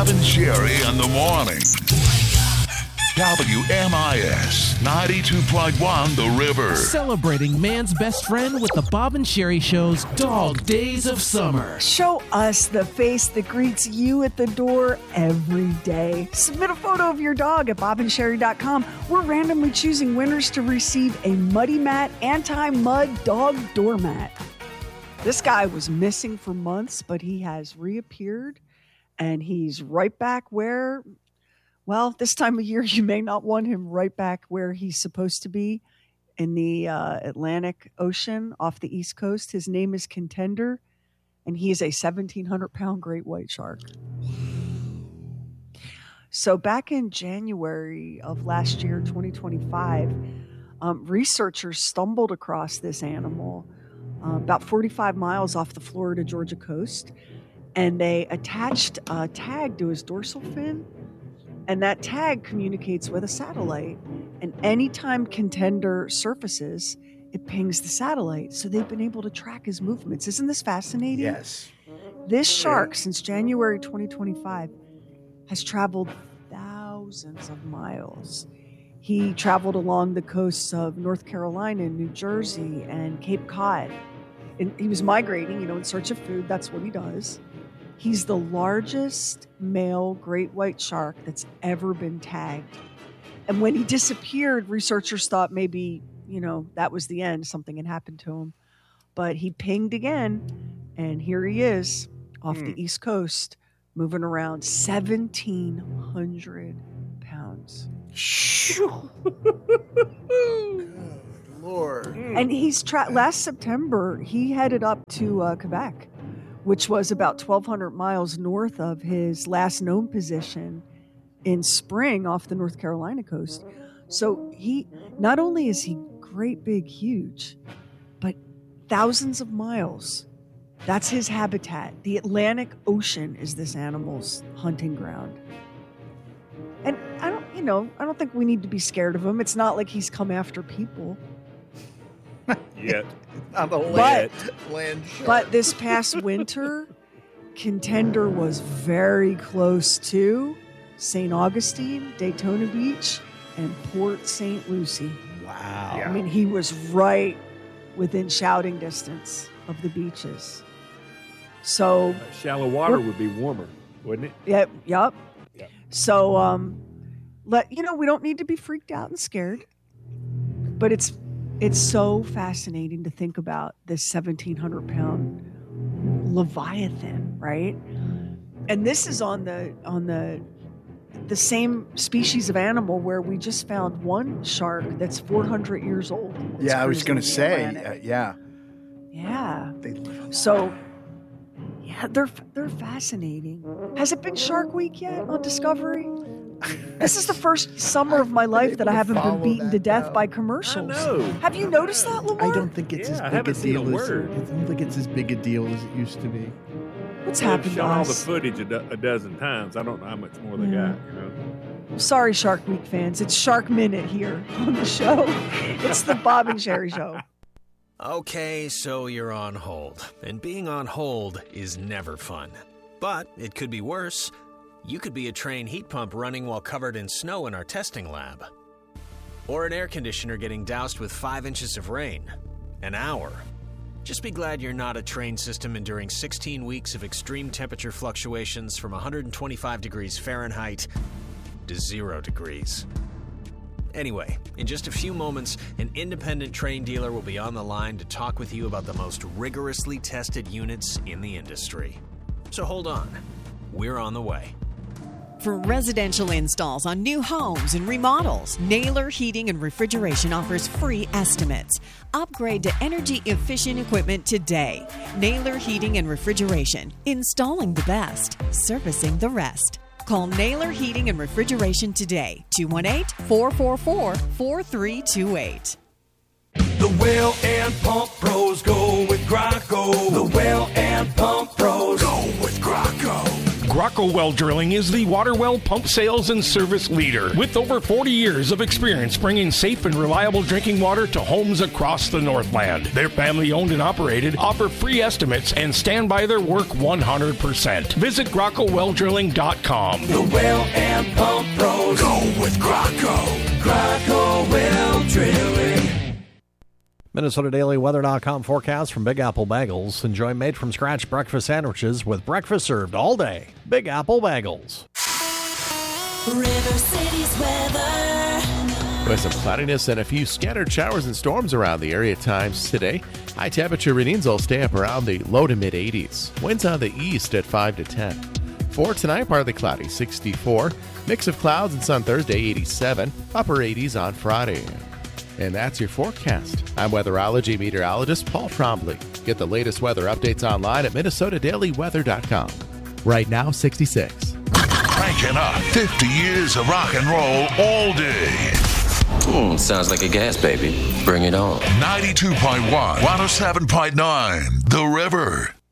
Bob and Sherry in the morning. WMIS 92.1 The River. Celebrating man's best friend with the Bob and Sherry Show's Dog Days of Summer. Show us the face that greets you at the door every day. Submit a photo of your dog at bobandsherry.com. We're randomly choosing winners to receive a Muddy Mat anti-mud dog doormat. This guy was missing for months, but he has reappeared, and he's right back where... Well, this time of year, you may not want him right back where he's supposed to be in the Atlantic Ocean off the East Coast. His name is Contender, and he is a 1,700-pound great white shark. So back in January of last year, 2025, researchers stumbled across this animal about 45 miles off the Florida-Georgia coast, and they attached a tag to his dorsal fin. And that tag communicates with a satellite. And anytime Contender surfaces, it pings the satellite. So they've been able to track his movements. Isn't this fascinating? Yes. This shark, since January 2025, has traveled thousands of miles. He traveled along the coasts of North Carolina, New Jersey, and Cape Cod. And he was migrating, in search of food. That's what he does. He's the largest male great white shark that's ever been tagged. And when he disappeared, researchers thought maybe, that was the end. Something had happened to him. But he pinged again, and here he is off the East Coast, moving around 1,700 pounds. Good Lord. And he's last September, he headed up to Quebec, which was about 1,200 miles north of his last known position in spring off the North Carolina coast. So he, not only is he great, big, huge, but thousands of miles. That's his habitat. The Atlantic Ocean is this animal's hunting ground. And I don't think we need to be scared of him. It's not like he's come after people. Yet. Not a But- land shark. But this past winter, Contender was very close to St. Augustine, Daytona Beach, and Port St. Lucie. Wow. Yeah. I mean, he was right within shouting distance of the beaches. So, Shallow water would be warmer, wouldn't it? yep. Yep. So, we don't need to be freaked out and scared, but it's so fascinating to think about this 1,700-pound Leviathan, right? And this is on the same species of animal where we just found one shark that's 400 years old. It's Yeah, I was going to cruising in the say, Atlantic. yeah. Yeah. They live on So, yeah, they're fascinating. Has it been Shark Week yet on Discovery? This is the first summer of my life that I haven't been follow beaten that to death now. by commercials. I know. Have you noticed that, Lamar? I don't think it's Yeah, as I big a haven't seen a deal as word. I don't think it's as big a deal as it used to be. What's They've happened to shown all the us? footage a dozen times. I don't know how much more they got, Sorry, Shark Week fans. It's Shark Minute here on the show. It's the Bob and Sherry Show. Okay, so you're on hold. And being on hold is never fun. But it could be worse. You could be a train heat pump running while covered in snow in our testing lab. Or an air conditioner getting doused with 5 inches of rain. An hour. Just be glad you're not a train system enduring 16 weeks of extreme temperature fluctuations from 125 degrees Fahrenheit to 0 degrees. Anyway, in just a few moments, an independent train dealer will be on the line to talk with you about the most rigorously tested units in the industry. So hold on. We're on the way. For residential installs on new homes and remodels, Naylor Heating and Refrigeration offers free estimates. Upgrade to energy-efficient equipment today. Naylor Heating and Refrigeration. Installing the best. Servicing the rest. Call Naylor Heating and Refrigeration today. 218-444-4328. The well and pump pros go with Graco. The well and pump pros go with Graco. Grocco Well Drilling is the water well pump sales and service leader with over 40 years of experience bringing safe and reliable drinking water to homes across the Northland. They're family owned and operated, offer free estimates, and stand by their work 100%. Visit GroccoWellDrilling.com. The Well and Pump Pros. Go with Grocco. Grocco Well Drilling. MinnesotaDailyWeather.com forecast from Big Apple Bagels. Enjoy made-from-scratch breakfast sandwiches with breakfast served all day. Big Apple Bagels. River City's weather. With some cloudiness and a few scattered showers and storms around the area at times today. High temperature readings will stay up around the low to mid-80s. Winds on the east at 5 to 10. For tonight, partly cloudy, 64. Mix of clouds and sun Thursday, 87. Upper 80s on Friday. And that's your forecast. I'm weatherology meteorologist Paul Trombley. Get the latest weather updates online at MinnesotaDailyWeather.com. Right now, 66. Cranking up 50 years of rock and roll all day. Sounds like a gas, baby. Bring it on. 92.1, 107.9, The River.